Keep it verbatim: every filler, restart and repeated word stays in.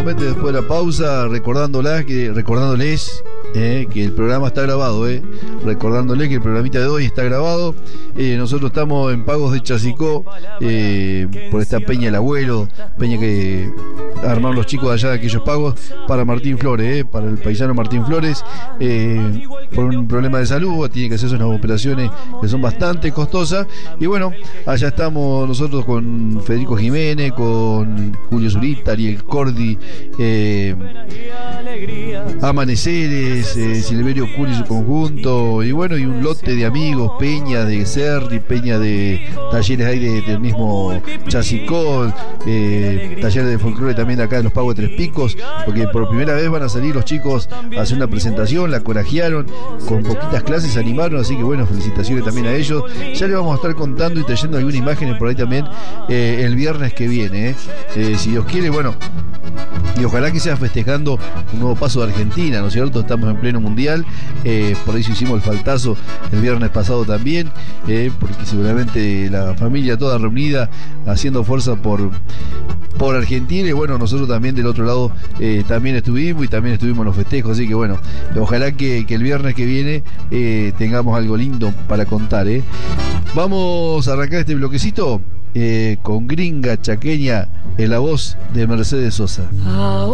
nuevamente después de la pausa, recordándolas que, recordándoles eh, que el programa está grabado, eh, recordándoles que el programita de hoy está grabado. Eh, nosotros estamos en Pagos de Chasicó, eh, por esta peña El Abuelo, peña que armaron los chicos de allá de aquellos pagos para Martín Flores, eh, para el paisano Martín Flores, eh, por un problema de salud, tiene que hacerse unas operaciones que son bastante costosas. Y bueno, allá estamos nosotros con Federico Jiménez, con Julio Zurita, Ariel Cordi, eh, Amaneceres, eh, Silverio Curi y su conjunto, y bueno, y un lote de amigos, Peña de Serri, Peña de talleres ahí de, del mismo Chasicó, eh, talleres de folclore también de acá de los Pagos de Tres Picos, porque por primera vez van a salir los chicos a hacer una presentación, la corajearon, con poquitas clases se animaron, así que bueno, felicitaciones también a ellos. Ya les vamos a estar contando y trayendo algunas imágenes por ahí también eh, el viernes que viene, eh. Eh, si Dios quiere, bueno, y ojalá que sea festejando un nuevo paso de Argentina, ¿no es cierto? Estamos en pleno mundial, eh, por eso hicimos el faltazo el viernes pasado también, eh, porque seguramente la familia toda reunida haciendo fuerza por, por Argentina, y bueno, nosotros también del otro lado eh, también estuvimos y también estuvimos en los festejos, así que bueno, ojalá que, que el viernes que viene eh, tengamos algo lindo para contar, ¿eh? Vamos a arrancar este bloquecito eh, con Gringa Chaqueña en la voz de Mercedes Sosa.